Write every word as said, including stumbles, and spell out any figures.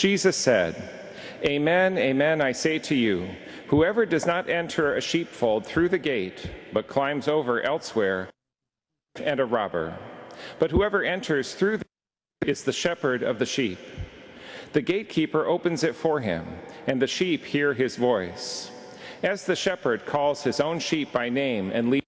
Jesus said, "Amen, amen, I say to you, whoever does not enter a sheepfold through the gate, but climbs over elsewhere, and a robber. But whoever enters through the gate is the shepherd of the sheep. The gatekeeper opens it for him, and the sheep hear his voice. As the shepherd calls his own sheep by name and leads